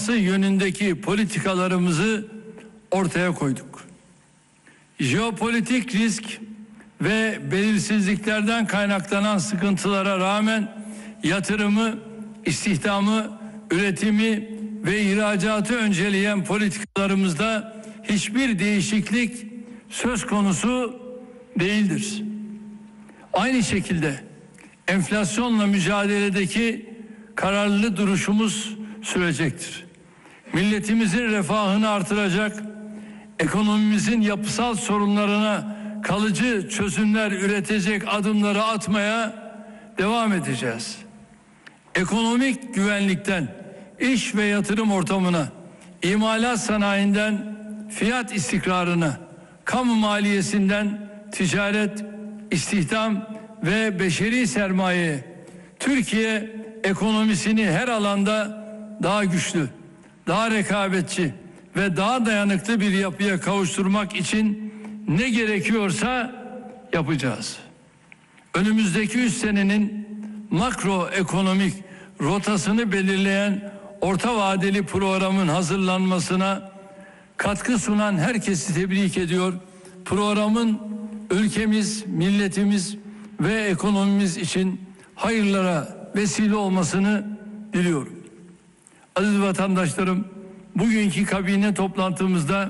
sağlanması yönündeki politikalarımızı ortaya koyduk. Jeopolitik risk ve belirsizliklerden kaynaklanan sıkıntılara rağmen yatırımı, istihdamı, üretimi ve ihracatı önceleyen politikalarımızda hiçbir değişiklik söz konusu değildir. Aynı şekilde enflasyonla mücadeledeki kararlı duruşumuz sürecektir. Milletimizin refahını artıracak, ekonomimizin yapısal sorunlarına kalıcı çözümler üretecek adımları atmaya devam edeceğiz. Ekonomik güvenlikten iş ve yatırım ortamına, imalat sanayinden fiyat istikrarına, kamu maliyesinden ticaret, istihdam ve beşeri sermayeye, Türkiye ekonomisini her alanda daha güçlü, daha rekabetçi ve daha dayanıklı bir yapıya kavuşturmak için ne gerekiyorsa yapacağız. Önümüzdeki 3 senenin makroekonomik rotasını belirleyen orta vadeli programın hazırlanmasına katkı sunan herkesi tebrik ediyor. Programın ülkemiz, milletimiz ve ekonomimiz için hayırlara vesile olmasını diliyorum. Aziz vatandaşlarım, bugünkü kabine toplantımızda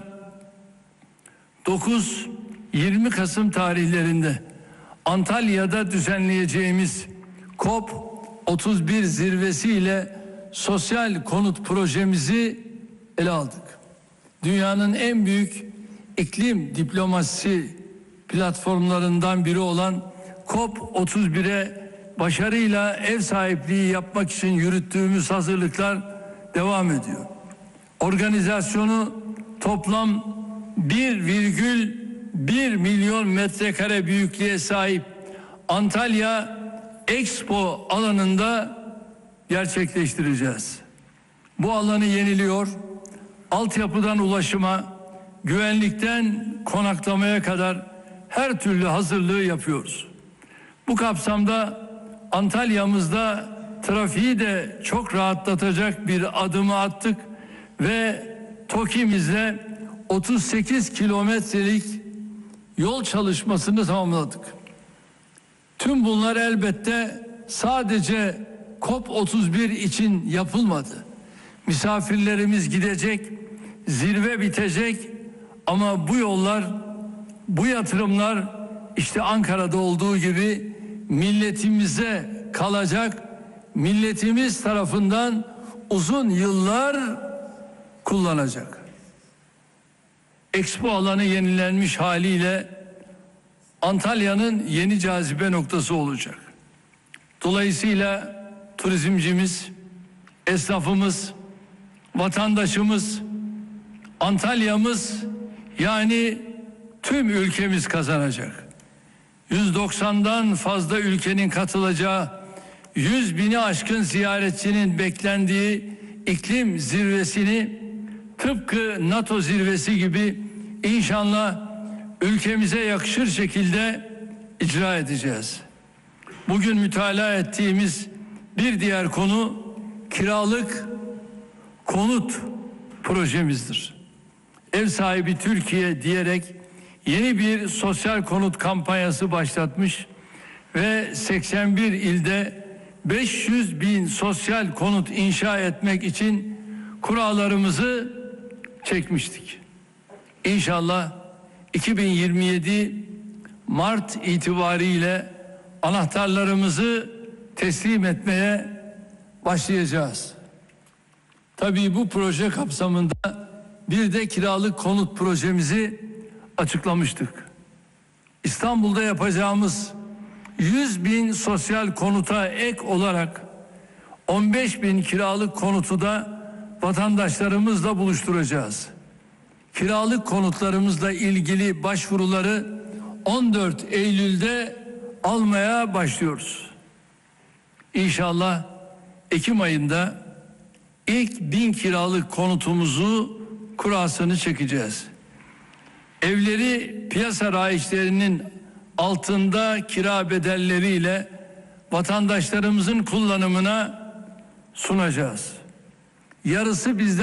9-20 Kasım tarihlerinde Antalya'da düzenleyeceğimiz COP31 zirvesiyle sosyal konut projemizi ele aldık. Dünyanın en büyük iklim diplomasisi platformlarından biri olan COP31'e başarıyla ev sahipliği yapmak için yürüttüğümüz hazırlıklar devam ediyor. Organizasyonu toplam 1,1 milyon metrekare büyüklüğe sahip Antalya Expo alanında gerçekleştireceğiz. Bu alanı yeniliyor, altyapıdan ulaşıma, güvenlikten konaklamaya kadar her türlü hazırlığı yapıyoruz. Bu kapsamda Antalya'mızda trafiği de çok rahatlatacak bir adımı attık ve TOKİ'mizle 38 kilometrelik yol çalışmasını tamamladık. Tüm bunlar elbette sadece COP31 için yapılmadı. Misafirlerimiz gidecek, zirve bitecek ama bu yollar, bu yatırımlar işte Ankara'da olduğu gibi milletimize kalacak, milletimiz tarafından uzun yıllar kullanacak. Expo alanı yenilenmiş haliyle Antalya'nın yeni cazibe noktası olacak. Dolayısıyla turizmcimiz, esnafımız, vatandaşımız, Antalya'mız yani tüm ülkemiz kazanacak. 190'dan fazla ülkenin katılacağı, 100.000'i aşkın ziyaretçinin beklendiği iklim zirvesini tıpkı NATO zirvesi gibi inşallah ülkemize yakışır şekilde icra edeceğiz. Bugün mütalaa ettiğimiz bir diğer konu kiralık konut projemizdir. Ev sahibi Türkiye diyerek yeni bir sosyal konut kampanyası başlatmış ve 81 ilde 500.000 sosyal konut inşa etmek için kurallarımızı çekmiştik. İnşallah 2027 Mart itibariyle anahtarlarımızı teslim etmeye başlayacağız. Tabii bu proje kapsamında bir de kiralık konut projemizi açıklamıştık. İstanbul'da yapacağımız 100.000 sosyal konuta ek olarak 15.000 kiralık konutu da vatandaşlarımızla buluşturacağız. Kiralık konutlarımızla ilgili başvuruları 14 Eylül'de almaya başlıyoruz. İnşallah Ekim ayında ilk 1000 kiralık konutumuzu kurasını çekeceğiz. Evleri piyasa raiçlerinin altında kira bedelleriyle vatandaşlarımızın kullanımına sunacağız. Yarısı bizden